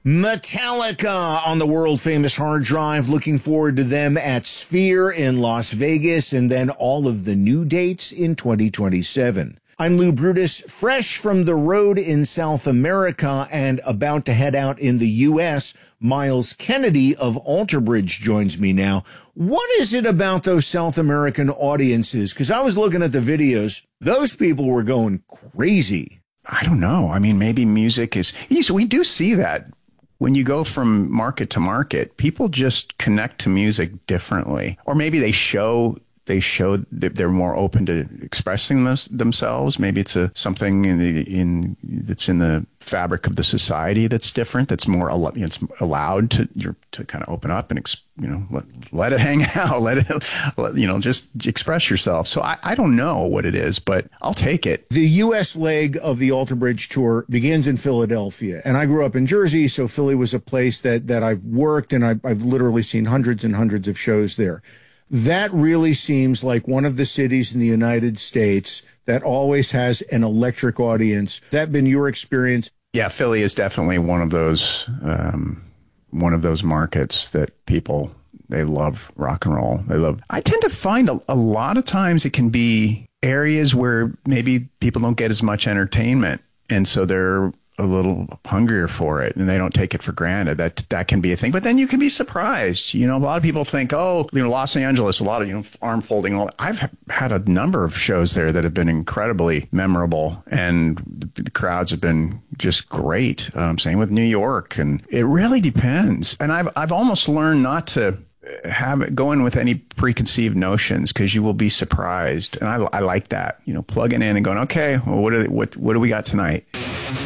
Metallica on the world-famous hard drive. Looking forward to them at Sphere in Las Vegas, and then all of the new dates in 2027. I'm Lou Brutus, fresh from the road in South America and about to head out in the U.S. Miles Kennedy of Alter Bridge joins me now. What is it about those South American audiences? Because I was looking at the videos. Those people were going crazy. I don't know. I mean, maybe music is... We do see that. When you go from market to market, people just connect to music differently. Or maybe they show that they're more open to expressing themselves. Maybe it's something that's in the fabric of the society that's different. That's more it's allowed to kind of open up and let it hang out. Just express yourself. So I don't know what it is, but I'll take it. The U.S. leg of the Alter Bridge tour begins in Philadelphia, and I grew up in Jersey, so Philly was a place that I've worked, and I've literally seen hundreds and hundreds of shows there. That really seems like one of the cities in the United States that always has an electric audience. That been your experience? Yeah, Philly is definitely one of those markets that people, they love rock and roll. I tend to find a lot of times it can be areas where maybe people don't get as much entertainment, and so they're a little hungrier for it and they don't take it for granted. That can be a thing. But then you can be surprised. A lot of people think, Los Angeles, a lot of, arm folding. I've had a number of shows there that have been incredibly memorable, and the crowds have been just great. Same with New York. And it really depends. And I've almost learned not to have it go in with any preconceived notions, because you will be surprised. And I like that, plugging in and going, okay, well, what do we got tonight?